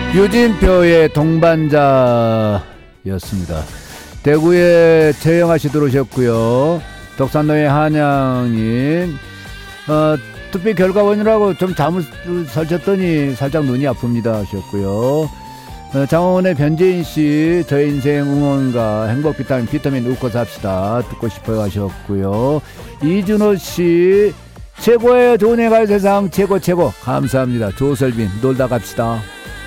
유진표의 동반자였습니다. 대구에 최영아씨 들어오셨고요. 덕산동의 한양님, 투표 결과 원이라고 좀 잠을 설쳤더니 살짝 눈이 아픕니다 하셨고요. 장원의 변재인씨, 저의 인생 응원가 행복 비타민 웃고 삽시다 듣고 싶어요 하셨고요. 이준호씨, 최고의 좋은 애가 세상 최고 감사합니다. 조설빈 놀다 갑시다.